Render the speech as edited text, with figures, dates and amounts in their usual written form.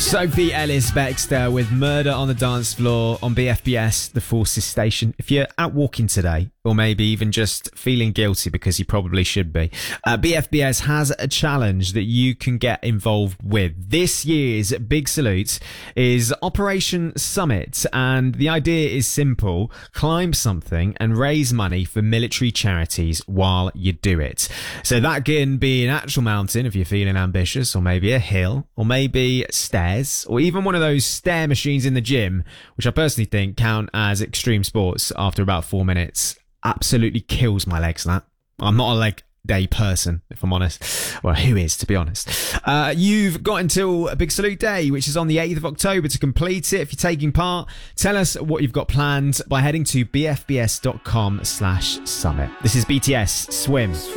Sophie Ellis-Bextor with Murder on the Dance Floor on BFBS, the Forces Station. If you're out walking today, or maybe even just feeling guilty because you probably should be, BFBS has a challenge that you can get involved with. This year's Big Salute is Operation Summit, and the idea is simple: climb something and raise money for military charities while you do it. So that can be an actual mountain if you're feeling ambitious, or maybe a hill, or maybe stairs, or even one of those stair machines in the gym, which I personally think count as extreme sports after about 4 minutes. Absolutely kills my legs, that. I'm not a leg day person, if I'm honest. Well, who is, to be honest? You've got until a Big Salute Day, which is on the 8th of October, to complete it. If you're taking part, tell us what you've got planned by heading to bfbs.com/summit. This is BTS, Swim.